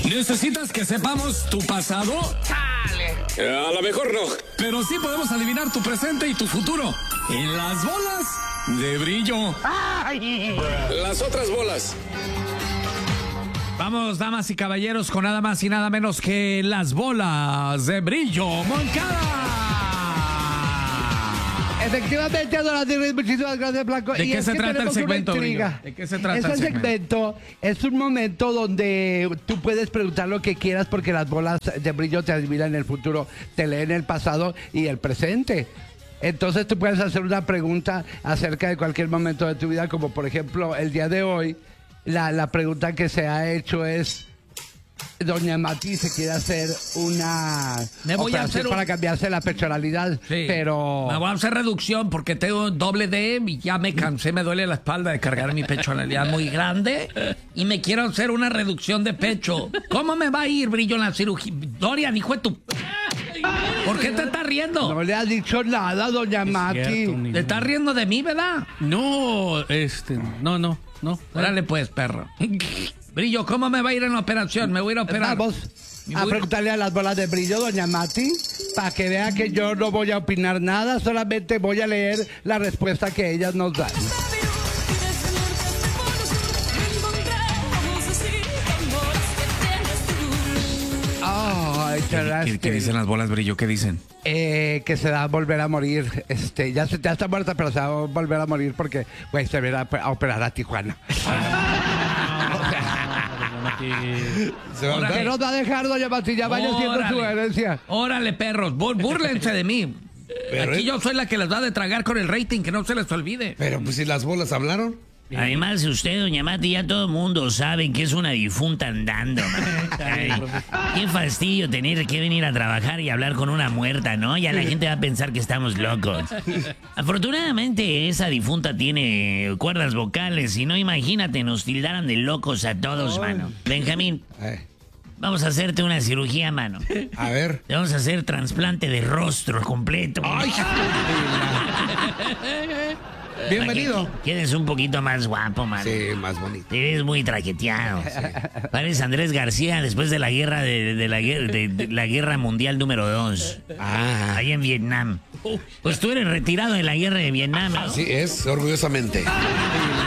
¿Necesitas que sepamos tu pasado? Chale. A lo mejor no. Pero sí podemos adivinar tu presente y tu futuro. En las bolas de brillo. Ay. Las otras bolas. Vamos, damas y caballeros, con nada más y nada menos que las bolas de brillo Moncada. Efectivamente, Donatien, muchísimas gracias, Blanco. ¿De qué se trata el segmento, Brillo? ¿De qué se trata el segmento? Es un momento donde tú puedes preguntar lo que quieras porque las bolas de brillo te adivinan el futuro, te leen el pasado y el presente. Entonces tú puedes hacer una pregunta acerca de cualquier momento de tu vida, como por ejemplo el día de hoy, la pregunta que se ha hecho es: Doña Mati se quiere hacer una operación para cambiarse la personalidad, sí, pero... Me voy a hacer reducción porque tengo doble D y ya me cansé, me duele la espalda de cargar mi personalidad muy grande y me quiero hacer una reducción de pecho. ¿Cómo me va a ir, Brillo, en la cirugía? Dorian, hijo de tu... ¿Por qué te estás riendo? No le has dicho nada, Doña Mati. ¿Te estás riendo de mí, verdad? No, no. Órale pues, perro. Brillo, ¿cómo me va a ir en la operación? Me voy a ir a operar. Vamos a preguntarle a las bolas de brillo, Doña Mati, para que vea que yo no voy a opinar nada, solamente voy a leer la respuesta que ellas nos dan. ¿Qué dicen las bolas, Brillo? ¿Qué dicen? Que se va a volver a morir. Ya está muerta, pero se va a volver a morir porque se va a operar a Tijuana. ¿Qué nos va a dejar, Doña Mati? Ya vaya haciendo su herencia. Órale, perros, búrlense de mí. Pero aquí yo soy la que les va a tragar con el rating, que no se les olvide. Pero pues si las bolas hablaron. Además, usted, Doña Mati, ya todo el mundo sabe que es una difunta andando. Ay, qué fastidio tener que venir a trabajar y hablar con una muerta, ¿no? Ya la gente va a pensar que estamos locos. Afortunadamente, esa difunta tiene cuerdas vocales, si no, imagínate, nos tildaran de locos a todos, mano. Benjamín, vamos a hacerte una cirugía, mano. A ver. Te vamos a hacer trasplante de rostro completo. ¡Ay! Bienvenido. Quedes un poquito más guapo, man. Sí, más bonito. Te ves muy traqueteado. Sí. Pareces Andrés García después de la guerra de la guerra mundial número 2. Ahí en Vietnam. Pues tú eres retirado de la guerra de Vietnam, ¿no? Así es, orgullosamente.